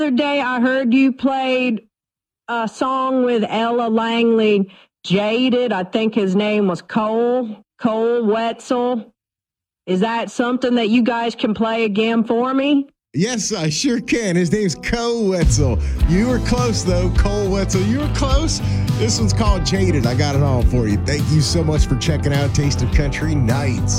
other day I heard you played a song with Ella Langley, Jaded. I think his name was Cole Wetzel. Is that something that you guys can play again for me? Yes, I sure can. His name's Cole Wetzel. You were close, though. Cole Wetzel, you were close. This one's called Jaded. I got it all for you. Thank you so much for checking out Taste of Country Nights.